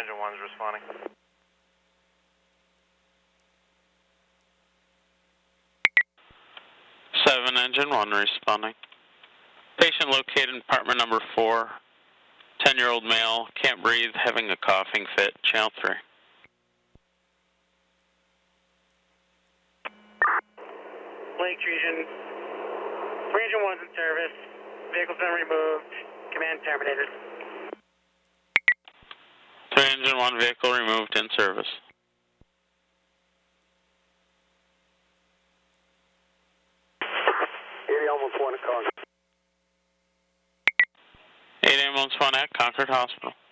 Engine 1 is responding. Seven Engine 1 responding. Patient located in apartment number 4. 10-year-old male, can't breathe, having a coughing fit. Channel 3. Lake Region. 3 Engine 1's in service. Vehicle's been removed. Command terminated. 3 Engine 1 vehicle removed in service. 8 Ambulance 1 at Concord. 8 Ambulance 1 at Concord Hospital.